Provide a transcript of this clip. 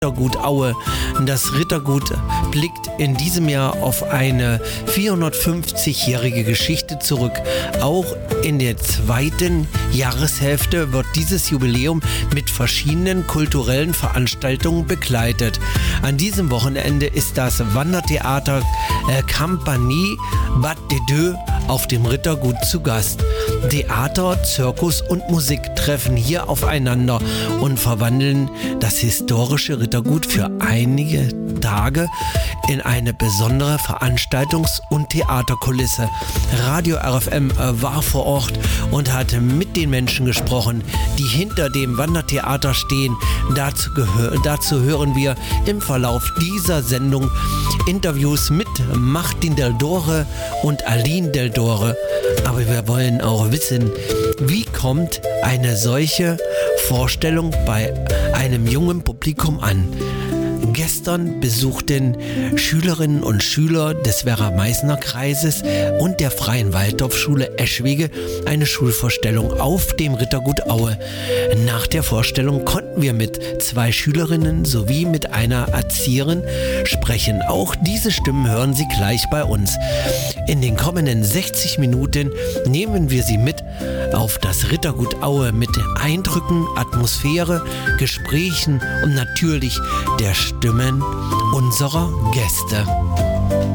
Rittergut Aue. Das Rittergut blickt in diesem Jahr auf eine 450-jährige Geschichte zurück. Auch in der zweiten Jahreshälfte wird dieses Jubiläum mit verschiedenen kulturellen Veranstaltungen begleitet. An diesem Wochenende ist das Wandertheater Compagnie Bad de Deux auf dem Rittergut zu Gast. Theater, Zirkus und Musik treffen hier aufeinander und verwandeln das historische Rittergut für einige Tage in eine besondere Veranstaltungs- und Theaterkulisse. Radio RFM war vor Ort und hat mit den Menschen gesprochen, die hinter dem Wandertheater stehen. Dazu hören wir im Verlauf dieser Sendung Interviews mit Martin Del Dore und Aline Del Dore. Aber wir wollen auch wissen, wie kommt eine solche Vorstellung bei einem jungen Publikum an? Gestern besuchten Schülerinnen und Schüler des Werra-Meißner-Kreises und der Freien Waldorfschule Eschwege eine Schulvorstellung auf dem Rittergut Aue. Nach der Vorstellung konnten wir mit 2 Schülerinnen sowie mit einer Erzieherin sprechen. Auch diese Stimmen hören Sie gleich bei uns. In den kommenden 60 Minuten nehmen wir Sie mit auf das Rittergut Aue mit Eindrücken, Atmosphäre, Gesprächen und natürlich der Stimmen unserer Gäste.